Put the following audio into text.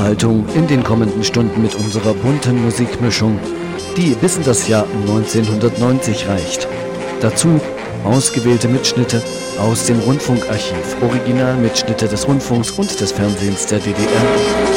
Unterhaltung in den kommenden Stunden mit unserer bunten Musikmischung, die bis in das Jahr 1990 reicht. Dazu ausgewählte Mitschnitte aus dem Rundfunkarchiv, Originalmitschnitte des Rundfunks und des Fernsehens der DDR,